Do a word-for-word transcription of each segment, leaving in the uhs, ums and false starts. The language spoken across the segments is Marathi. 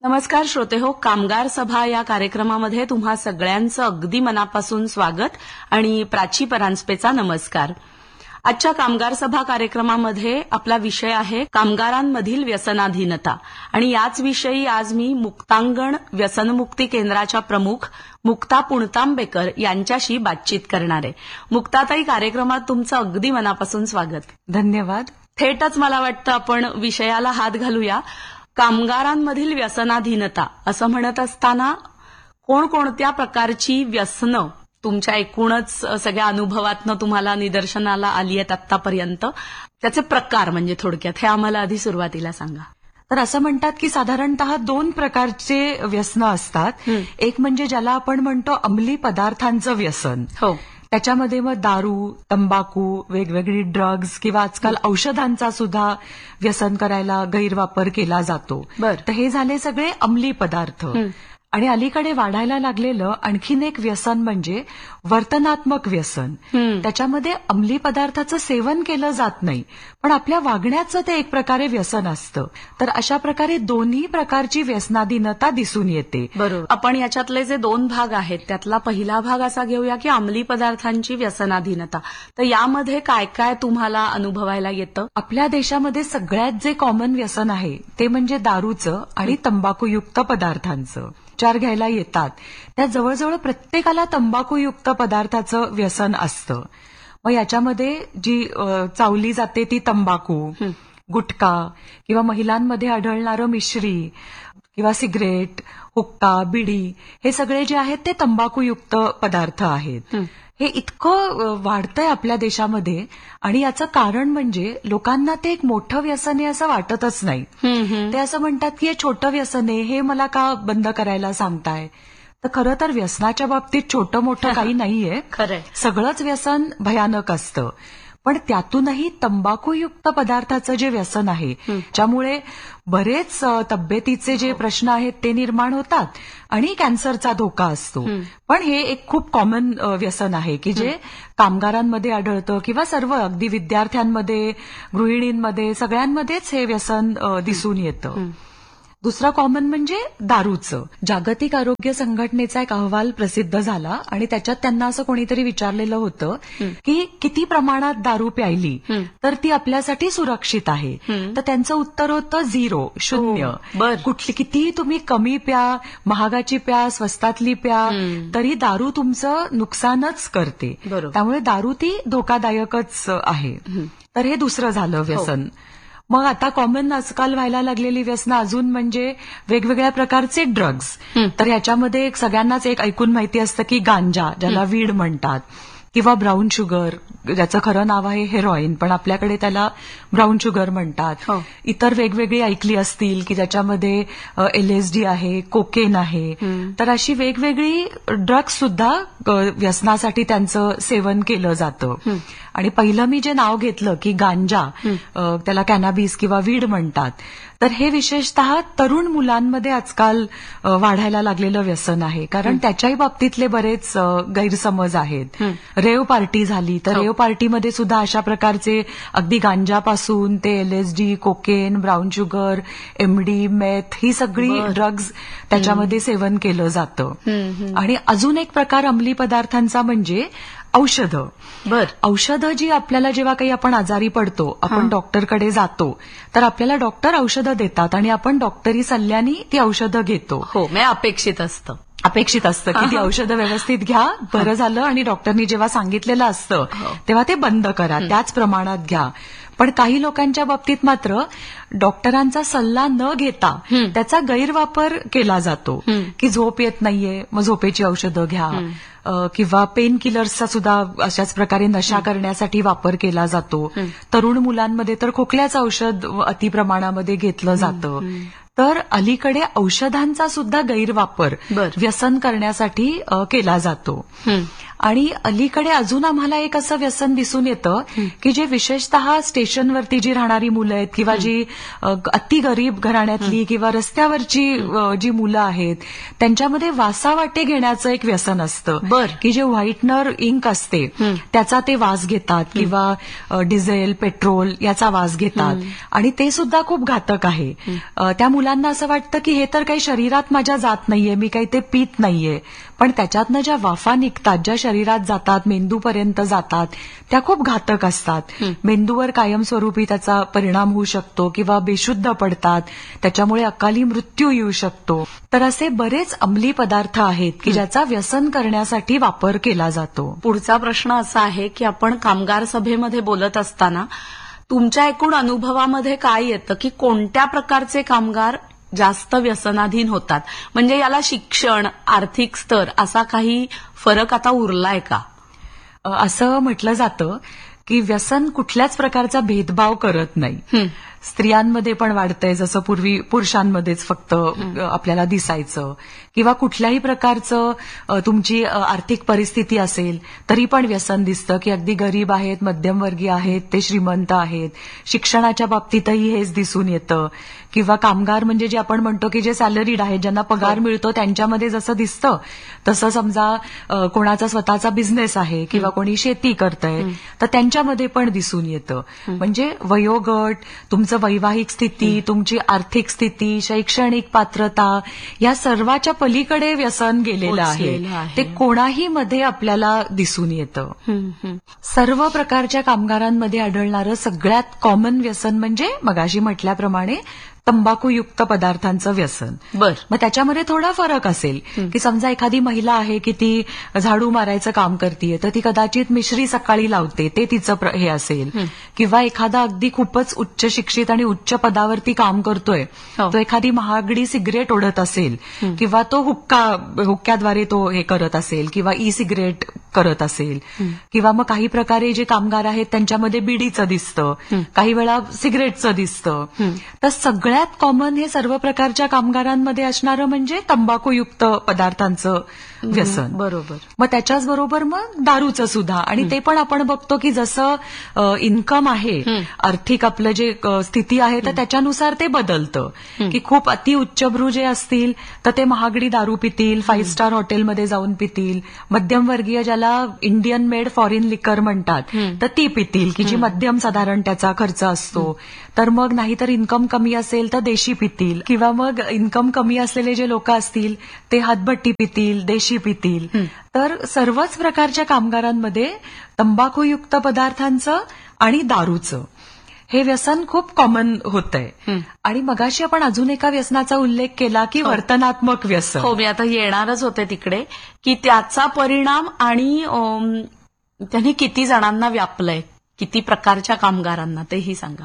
नमस्कार श्रोतेहो, कामगार सभा या कार्यक्रमामध्ये तुम्हा सगळ्यांचं अगदी मनापासून स्वागत आणि प्राची परांजपेचा नमस्कार. आजच्या कामगार सभा कार्यक्रमामध्ये आपला विषय आहे कामगारांमधील व्यसनाधीनता आणि याच विषयी आज मी मुक्तांगण व्यसनमुक्ती केंद्राच्या प्रमुख मुक्ता पुणतांबेकर यांच्याशी बातचीत करणार आहे. मुक्ताताई, कार्यक्रमात तुमचं अगदी मनापासून स्वागत. धन्यवाद. थेटच मला वाटतं आपण विषयाला हात घालूया. कामगारांमधील व्यसनाधीनता असं म्हणत असताना कोणकोणत्या प्रकारची व्यसनं तुमच्या एकूणच सगळ्या अनुभवातनं तुम्हाला निदर्शनाला आली आहेत आतापर्यंत, त्याचे प्रकार म्हणजे थोडक्यात हे आम्हाला आधी सुरुवातीला सांगा. तर असं म्हणतात की साधारणतः दोन प्रकारचे व्यसनं असतात. एक म्हणजे ज्याला आपण म्हणतो अंमली पदार्थांचं व्यसन. हो. त्याच्यामध्ये मग दारू, तंबाखू, वेगवेगळी ड्रग्ज किंवा आजकाल औषधांचा सुद्धा व्यसन करायला गैरवापर केला जातो. बरं. तर हे झाले सगळे अंमली पदार्थ. आणि अलीकडे वाढायला लागलेलं आणखीन एक व्यसन म्हणजे वर्तनात्मक व्यसन. त्याच्यामध्ये अंमली पदार्थाचं सेवन केलं जात नाही, पण आपल्या वागण्याचं ते एक प्रकारे व्यसन असतं. तर अशा प्रकारे दोन्ही प्रकारची व्यसनाधीनता दिसून येते. बरोबर. आपण याच्यातले जे दोन भाग आहेत त्यातला पहिला भाग असा घेऊया की अंमली पदार्थांची व्यसनाधीनता. तर यामध्ये काय काय तुम्हाला अनुभवायला येतं? आपल्या देशामध्ये सगळ्यात जे कॉमन व्यसन आहे ते म्हणजे दारूचं आणि तंबाखूयुक्त पदार्थांचं. उपचार घ्यायला येतात त्या जवळजवळ प्रत्येकाला तंबाखूयुक्त पदार्थाचं व्यसन असतं. मग याच्यामध्ये जी चावली जाते ती तंबाखू, गुटखा किंवा महिलांमध्ये आढळणारं मिश्री किंवा सिगरेट, हुक्का, बिडी हे सगळे जे आहेत ते तंबाखूयुक्त पदार्थ आहेत. हे इतकं वाढतंय आपल्या देशामध्ये आणि याचं कारण म्हणजे लोकांना ते एक मोठं व्यसन आहे असं वाटतच नाही. ते असं म्हणतात की हे छोटं व्यसन आहे, हे मला का बंद करायला सांगताय. तर खरं तर व्यसनाच्या बाबतीत छोटं मोठं काही नाहीये. खरंय. सगळंच व्यसन भयानक असतं. पण त्यातूनही तंबाखूयुक्त पदार्थाचं जे व्यसन आहे ज्यामुळे बरेच तब्येतीचे जे प्रश्न आहेत ते निर्माण होतात आणि कॅन्सरचा धोका असतो. पण हे एक खूप कॉमन व्यसन आहे की जे कामगारांमध्ये आढळतं किंवा सर्व अगदी विद्यार्थ्यांमध्ये, गृहिणींमध्ये, सगळ्यांमध्येच हे व्यसन दिसून येतं. दुसरा कॉमन म्हणजे दारूचं. जागतिक आरोग्य संघटनेचा एक अहवाल प्रसिद्ध झाला आणि त्याच्यात त्यांना असं कोणीतरी विचारलेलं होतं की किती प्रमाणात दारू प्यायली तर ती आपल्यासाठी सुरक्षित आहे. तर त्यांचं उत्तर होतं झिरो, शून्य. कुठली कितीही तुम्ही कमी प्या, महागाची प्या, स्वस्तातली प्या, तरी दारू तुमचं नुकसानच करते. त्यामुळे दारू ती धोकादायकच आहे. तर हे दुसरं झालं व्यसन. मग आता कॉमन आजकाल व्हायला लागलेली व्यसनं अजून म्हणजे वेगवेगळ्या प्रकारचे ड्रग्ज. तर ह्याच्यामध्ये सगळ्यांनाच एक ऐकून माहिती असतं की गांजा, ज्याला वीड म्हणतात, किंवा ब्राऊन शुगर, ज्याचं खरं नाव आहे हेरोईन, पण आपल्याकडे त्याला ब्राऊन शुगर म्हणतात. इतर वेगवेगळी ऐकली असतील की ज्याच्यामध्ये एलएसडी आहे, कोकेन आहे. तर अशी वेगवेगळी ड्रग्ज सुद्धा व्यसनासाठी त्यांचं सेवन केलं जातं. आणि पहिलं मी जे नाव घेतलं की गांजा, त्याला कॅनाबिस किंवा वीड म्हणतात, तर हे विशेषतः तरुण मुलांमध्ये आजकाल वाढायला लागलेलं व्यसन आहे. कारण त्याच्याही बाबतीतले बरेच गैरसमज आहेत. रेव पार्टी झाली तर रेव पार्टीमध्ये सुद्धा अशा प्रकारचे अगदी गांजापासून ते LSD, cocaine, brown sugar, MD, मेथ ही सगळी ड्रग्ज त्याच्यामध्ये सेवन केलं जातं. आणि अजून एक प्रकार अंमली पदार्थांचा म्हणजे औषधं. बर. औषधं जी आपल्याला जेव्हा काही आपण आजारी पडतो, आपण डॉक्टरकडे जातो, तर आपल्याला डॉक्टर औषधं देतात आणि आपण डॉक्टरी सल्ल्याने ती औषधं घेतो. हो, म्हणजे अपेक्षित असतं अपेक्षित असतं की ती औषधं व्यवस्थित घ्या, बरं झालं, आणि डॉक्टरनी जेव्हा सांगितलेलं असतं तेव्हा ते बंद करा, त्याच प्रमाणात घ्या. पण काही लोकांच्या बाबतीत मात्र डॉक्टरांचा सल्ला न घेता त्याचा गैरवापर केला जातो की झोप येत नाहीये, मग झोपेची औषधं घ्या, किंवा पेन किलर्सचा सुद्धा अशाच प्रकारे नशा करण्यासाठी वापर केला जातो. तरुण मुलांमध्ये तर खोकल्याचं औषध अतिप्रमाणामध्ये घेतलं जातं. तर अलीकडे औषधांचा सुद्धा गैरवापर व्यसन करण्यासाठी केला जातो. आणि अलीकडे अजून आम्हाला एक असं व्यसन दिसून येतं की जे विशेषतः स्टेशनवरती जी राहणारी मुलं आहेत किंवा जी अति गरीब घराण्यातली किंवा रस्त्यावरची जी मुलं आहेत त्यांच्यामध्ये वासावाटे घेण्याचं एक व्यसन असतं. की जे व्हाईटनर इंक असते त्याचा ते वास घेतात किंवा डिझेल, पेट्रोल याचा वास घेतात आणि ते सुद्धा खूप घातक आहे. त्या मुलांना असं वाटतं की हे तर काही शरीरात माझ्या जात नाहीये, मी काही ते पीत नाहीये, पण त्याच्यातनं ज्या वाफा निघतात, ज्या शरीरात जातात, मेंदूपर्यंत जातात, त्या खूप घातक असतात. मेंदूवर कायमस्वरूपी त्याचा परिणाम होऊ शकतो किंवा बेशुद्ध पडतात, त्याच्यामुळे अकाली मृत्यू येऊ शकतो. तर असे बरेच अंमली पदार्थ आहेत की ज्याचा व्यसन करण्यासाठी वापर केला जातो. पुढचा प्रश्न असा आहे की आपण कामगार सभेमध्ये बोलत असताना तुमच्या एकूण अनुभवामध्ये काय येतं की कोणत्या प्रकारचे कामगार जास्त व्यसनाधीन होतात? म्हणजे याला शिक्षण, आर्थिक स्तर असा काही फरक आता उरलाय का? असं म्हटलं जातं की व्यसन कुठल्याच प्रकारचा भेदभाव करत नाही. स्त्रियांमध्ये पण वाढतंय, जसं पूर्वी पुरुषांमध्येच फक्त आपल्याला दिसायचं, किंवा कुठल्याही प्रकारचं तुमची आर्थिक परिस्थिती असेल तरी पण व्यसन दिसतं की अगदी गरीब आहेत, मध्यमवर्गीय आहेत, ते श्रीमंत आहेत. शिक्षणाच्या बाबतीतही हेच दिसून येतं. किंवा कामगार म्हणजे जे आपण म्हणतो की जे सॅलरीड आहेत, ज्यांना पगार मिळतो, त्यांच्यामध्ये जसं दिसतं तसं समजा कोणाचा स्वतःचा बिझनेस आहे किंवा कोणी शेती करतंय तर त्यांच्यामध्ये पण दिसून येतं. म्हणजे वयोगट, तुमचं वैवाहिक स्थिती, तुमची आर्थिक स्थिती, शैक्षणिक पात्रता, या सर्वाच्या पलीकडे व्यसन गेलेलं आहे. ते कोणाही मध्ये आपल्याला दिसून येतं. सर्व प्रकारच्या कामगारांमध्ये आढळणारं सगळ्यात कॉमन व्यसन म्हणजे मगाशी म्हटल्याप्रमाणे तंबाखूयुक्त पदार्थांचं व्यसन. बर मग त्याच्यामध्ये थोडा फरक असेल की समजा एखादी महिला आहे की ती झाडू मारायचं काम करतीये तर ती कदाचित मिश्री सकाळी लावते, ते तिचं हे असेल. किंवा एखादा अगदी खूपच उच्च शिक्षित आणि उच्च पदावरती काम करतोय, तो एखादी महागडी सिगरेट ओढत असेल किंवा तो हुक्का हुक्क्याद्वारे तो हे करत असेल किंवा ई सिगरेट करत असेल. किंवा मग काही प्रकारे जे कामगार आहेत त्यांच्यामध्ये बिडीचं दिसतं, काही वेळा सिगरेटचं दिसतं. तर सगळ्यात कॉमन हे सर्व प्रकारच्या कामगारांमध्ये असणारं म्हणजे तंबाखूयुक्त पदार्थांचं व्यसन. बरोबर. मग त्याच्याच बरोबर मग दारूचं सुद्धा. आणि ते पण आपण बघतो की जसं इन्कम आहे, आर्थिक आपलं जे स्थिती आहे तर त्याच्यानुसार ते बदलतं. की खूप अति उच्चभ्रू जे असतील तर ते महागडी दारू पितील, फाईव्ह स्टार हॉटेलमध्ये जाऊन पितील. मध्यमवर्गीय ज्याला इंडियन मेड फॉरेन लिकर म्हणतात तर ती पितील की जी मध्यम साधारण त्याचा खर्च असतो. तर मग नाहीतर इन्कम कमी असेल तर देशी पितील. किंवा मग इन्कम कमी असलेले जे लोक असतील ते हातभट्टी पितील, देशी पितील. तर सर्वच प्रकारच्या कामगारांमध्ये तंबाखूयुक्त पदार्थांचं आणि दारूचं हे व्यसन खूप कॉमन होतंय. आणि मगाशी आपण अजून एका व्यसनाचा उल्लेख केला की वर्तनात्मक व्यसन. हो, मी आता येणारच होते तिकडे की त्याचा परिणाम आणि त्यांनी किती जणांना व्यापलंय, किती प्रकारच्या कामगारांना, तेही सांगा.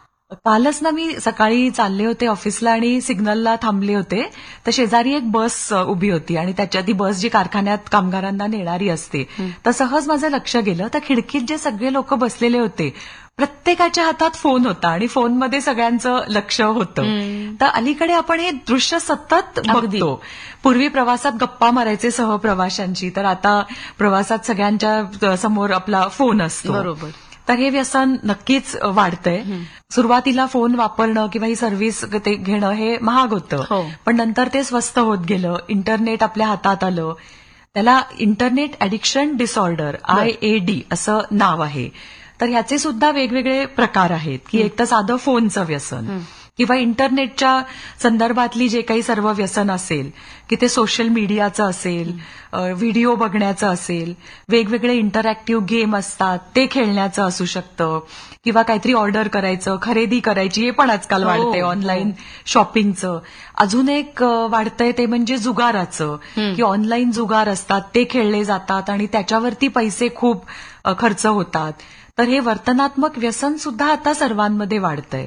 कालच ना मी सकाळी चालले होते ऑफिसला आणि सिग्नलला थांबले होते तर शेजारी एक बस उभी होती आणि त्याच्या ती बस जी कारखान्यात कामगारांना नेणारी असते. तर सहज माझं लक्ष गेलं तर खिडकीत जे सगळे लोक बसलेले होते प्रत्येकाच्या हातात फोन होता आणि फोनमध्ये सगळ्यांचं लक्ष होतं. तर अलीकडे आपण हे दृश्य सतत बघतो. पूर्वी प्रवासात गप्पा मारायचे सहप्रवाशांची, तर आता प्रवासात सगळ्यांच्या समोर आपला फोन असतो. बरोबर. तर हे व्यसन नक्कीच वाढतंय. सुरुवातीला फोन वापरणं किंवा ही सर्व्हिस ते घेणं हे महाग होतं, पण नंतर ते स्वस्त होत गेलं. इंटरनेट आपल्या हातात आलं. त्याला internet addiction disorder, I A D असं नाव आहे. तर ह्याचे सुद्धा वेगवेगळे प्रकार आहेत की एक तर साधं फोनचं व्यसन किंवा इंटरनेटच्या संदर्भातली जे काही सर्व व्यसन असेल की ते सोशल मीडियाचं असेल, व्हिडिओ बघण्याचं असेल, वेगवेगळे इंटरॅक्टिव्ह गेम असतात ते खेळण्याचं असू शकतं, किंवा काहीतरी ऑर्डर करायचं, खरेदी करायची, हे पण आजकाल वाढतंय, ऑनलाईन शॉपिंगचं. अजून एक वाढतंय ते म्हणजे जुगाराचं, की ऑनलाईन जुगार असतात ते खेळले जातात आणि त्याच्यावरती पैसे खूप खर्च होतात. तर हे वर्तनात्मक व्यसन सुद्धा आता सर्वांमध्ये वाढतंय.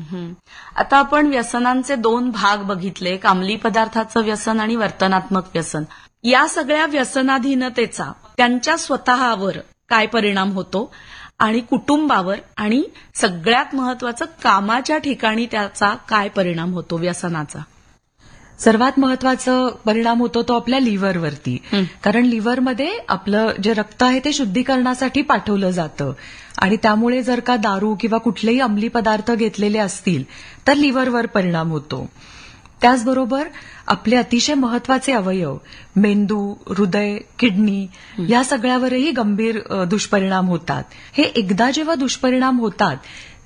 आता आपण व्यसनांचे दोन भाग बघितले, एक अंमली पदार्थाचं व्यसन आणि वर्तनात्मक व्यसन. या सगळ्या व्यसनाधीनतेचा त्यांच्या स्वतःवर काय परिणाम होतो आणि कुटुंबावर आणि सगळ्यात महत्वाचं कामाच्या ठिकाणी त्याचा काय परिणाम होतो व्यसनाचा? सर्वात महत्वाचा परिणाम होतो तो आपल्या लिव्हरवरती. कारण लिव्हरमध्ये आपलं जे रक्त आहे ते शुद्धीकरणासाठी पाठवलं जातं आणि त्यामुळे जर का दारू किंवा कुठलेही अंमली पदार्थ घेतलेले असतील तर लिव्हरवर परिणाम होतो. त्याचबरोबर आपले अतिशय महत्वाचे अवयव मेंदू, हृदय, किडनी या सगळ्यावरही गंभीर दुष्परिणाम होतात. हे एकदा जेव्हा दुष्परिणाम होतात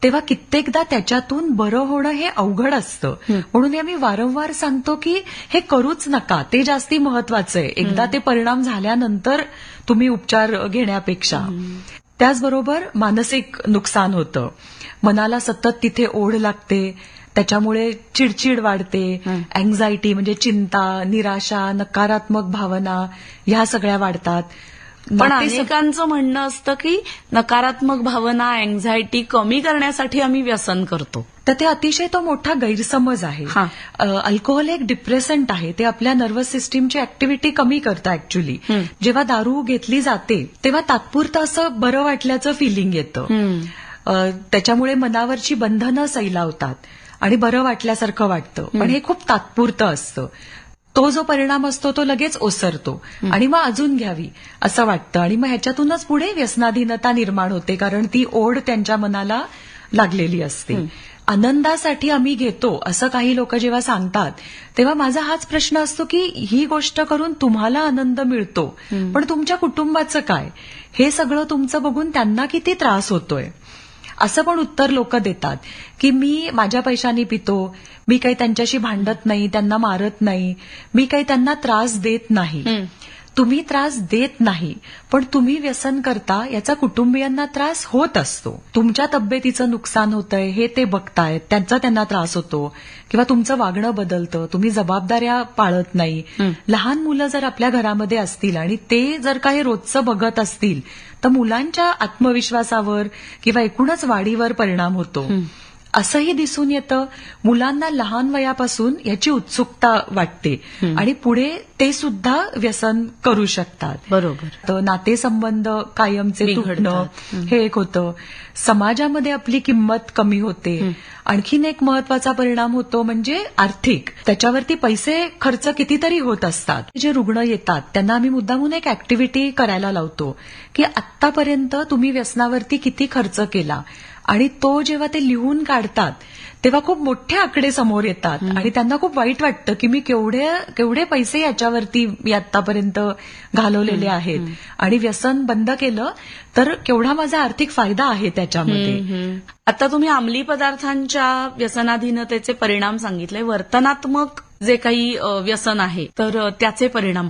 तेव्हा कित्येकदा त्याच्यातून बरं होणं हे अवघड असतं. म्हणून आम्ही वारंवार सांगतो की हे करूच नका, ते जास्ती महत्वाचं आहे. एकदा ते परिणाम झाल्यानंतर तुम्ही उपचार घेण्यापेक्षा. त्याचबरोबर मानसिक नुकसान होतं. मनाला सतत तिथे ओढ लागते, त्याच्यामुळे चिडचिड वाढते, अँझायटी म्हणजे चिंता, निराशा, नकारात्मक भावना ह्या सगळ्या वाढतात. पण नाते- अनेकांचं म्हणणं असतं की नकारात्मक भावना, अँझायटी कमी करण्यासाठी आम्ही व्यसन करतो. तर ते अतिशय तो मोठा गैरसमज आहे. हा. अल्कोहोल एक डिप्रेसंट आहे, ते आपल्या नर्वस सिस्टीमची ऍक्टिव्हिटी कमी करतं ऍक्च्युली. जेव्हा दारू घेतली जाते तेव्हा तात्पुरतं असं बरं वाटल्याचं फिलिंग येतं. अ, त्याच्यामुळे मनावरची बंधनं सैलावतात आणि बरं वाटल्यासारखं वाटतं, पण हे खूप तात्पुरतं असतं. तो जो परिणाम असतो तो लगेच ओसरतो आणि मग अजून घ्यावी असं वाटतं आणि मग ह्याच्यातूनच पुढे व्यसनाधीनता निर्माण होते, कारण ती ओढ त्यांच्या मनाला लागलेली असते. आनंदासाठी आम्ही घेतो असं काही लोक जेव्हा सांगतात तेव्हा माझा हाच प्रश्न असतो की ही गोष्ट करून तुम्हाला आनंद मिळतो, पण तुमच्या कुटुंबाचं काय? हे सगळं तुमचं बघून त्यांना किती त्रास होतोय असं पण उत्तर लोक देतात की मी माझ्या पैशानी पितो, मी काही त्यांच्याशी भांडत नाही, त्यांना मारत नाही, मी काही त्यांना त्रास देत नाही. तुम्ही त्रास देत नाही, पण तुम्ही व्यसन करता याचा कुटुंबियांना त्रास होत असतो. तुमच्या तब्येतीचं नुकसान होतंय हे ते बघतायत, त्यांचा त्यांना त्रास होतो, किंवा तुमचं वागणं बदलतं, तुम्ही जबाबदाऱ्या पाळत नाही. लहान मुलं जर आपल्या घरामध्ये असतील आणि ते जर काही रोजचं बघत असतील तर मुलांच्या आत्मविश्वासावर किंवा एकूणच वाढीवर परिणाम होतो. असंही दिसून येतं, मुलांना लहान वयापासून याची उत्सुकता वाटते आणि पुढे ते सुद्धा व्यसन करू शकतात. बरोबर. तर नातेसंबंध कायमचे तुटणं हे एक होतं. समाजामध्ये आपली किंमत कमी होते. आणखीन एक महत्वाचा परिणाम होतो म्हणजे आर्थिक. त्याच्यावरती पैसे खर्च कितीतरी होत असतात. जे रुग्ण येतात त्यांना आम्ही मुद्दामून एक ऍक्टिव्हिटी करायला लावतो की आत्तापर्यंत तुम्ही व्यसनावरती किती खर्च केला, आणि तो जेव्हा ते लिहून काढतात तेव्हा खूप मोठे आकडे समोर येतात आणि त्यांना खूप वाईट वाटतं की मी केवढे केवढे पैसे याच्यावरती मी आतापर्यंत घालवलेले आहेत आणि व्यसन बंद केलं तर केवढा माझा आर्थिक फायदा आहे त्याच्यामध्ये. आता तुम्ही अंमली पदार्थांच्या व्यसनाधीनतेचे परिणाम सांगितले. वर्तनात्मक जे काही अ, व्यसन आहे तर अ, त्याचे परिणाम